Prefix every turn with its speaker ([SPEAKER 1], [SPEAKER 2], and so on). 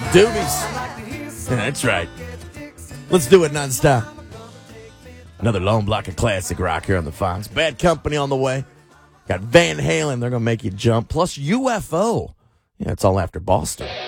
[SPEAKER 1] Doobies. That's right. Let's do it nonstop. Another long block of classic rock here on the Fox. Bad Company on the way. Got Van Halen. They're going to make you jump. Plus UFO. Yeah, it's all after Boston.